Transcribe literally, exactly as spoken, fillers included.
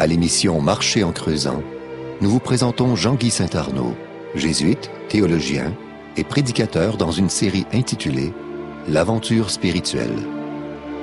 À l'émission Marcher en creusant, nous vous présentons Jean-Guy Saint-Arnaud, jésuite, théologien et prédicateur dans une série intitulée L'aventure spirituelle.